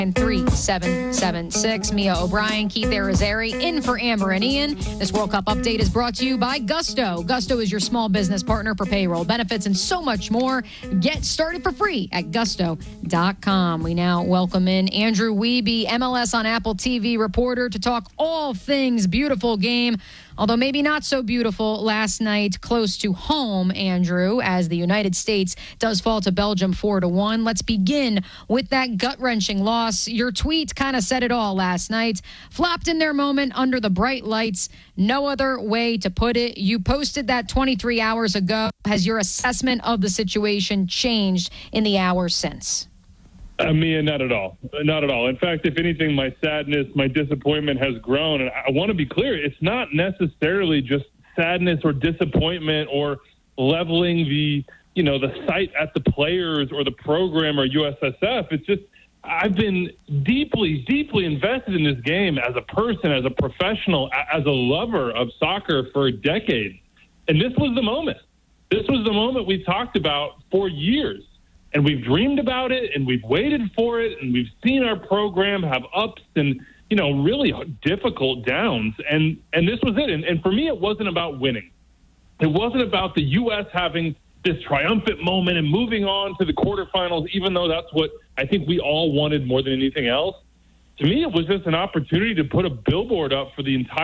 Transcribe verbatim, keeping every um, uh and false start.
three seven seven six. Mia O'Brien, Keith Arizari, in for Amber and Ian. This World Cup update is brought to you by Gusto. Gusto is your small business partner for payroll, benefits, and so much more. Get started for free at gusto dot com. We now welcome in Andrew Wiebe, M L S on Apple T V reporter, to talk all things beautiful game. Although maybe not so beautiful last night close to home, Andrew, as the United States does fall to Belgium four to one. Let's begin with that gut-wrenching loss. Your tweet kind of said it all last night. Flopped in their moment under the bright lights. No other way to put it. You posted that twenty-three hours ago. Has your assessment of the situation changed in the hours since? Uh, Mia, not at all. Not at all. In fact, if anything, my sadness, my disappointment has grown. And I want to be clear, it's not necessarily just sadness or disappointment or leveling the, you know, the sight at the players or the program or U S S F. It's just I've been deeply, deeply invested in this game as a person, as a professional, as a lover of soccer for decades. And this was the moment. This was the moment we talked about for years. And we've dreamed about it, and we've waited for it, and we've seen our program have ups and, you know, really difficult downs. And and this was it. And, and for me, it wasn't about winning. It wasn't about the U S having this triumphant moment and moving on to the quarterfinals, even though that's what I think we all wanted more than anything else. To me, it was just an opportunity to put a billboard up for the entire